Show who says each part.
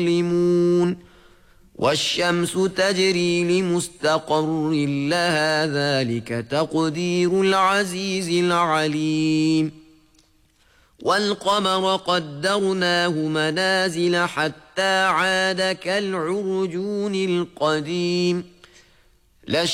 Speaker 1: يظلمون والشمس تجري لمستقر لها ذلك تقدير العزيز العليم والقمر قدرناه منازل حتى عاد كالعرجون القديم